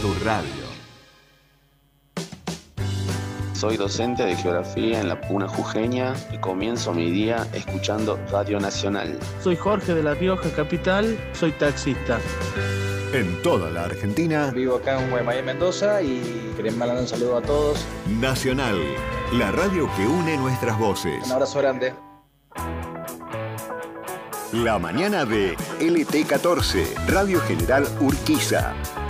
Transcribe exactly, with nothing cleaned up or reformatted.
tu radio. Soy docente de geografía en la Puna Jujeña y comienzo mi día escuchando Radio Nacional. Soy Jorge de La Rioja Capital, soy taxista. En toda la Argentina. Vivo acá en Guaymallén, Mendoza, y queremos mandar un saludo a todos. Nacional, la radio que une nuestras voces. Un abrazo grande. La mañana de L T catorce, Radio General Urquiza.